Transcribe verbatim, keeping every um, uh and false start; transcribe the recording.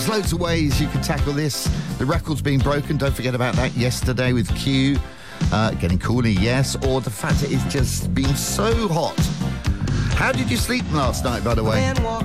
There's loads of ways you can tackle this. The record's been broken. Don't forget about that yesterday with Q. Uh, getting cooler, yes. Or the fact that it's just been so hot. How did you sleep last night, by the way?